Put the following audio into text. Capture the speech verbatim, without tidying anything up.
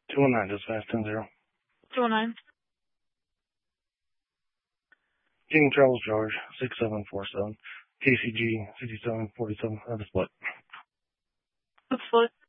two one nine, dispatch ten zero. two one nine. King Charles George, six seven four seven. K C G, sixty-seven forty-seven, at the split. What split?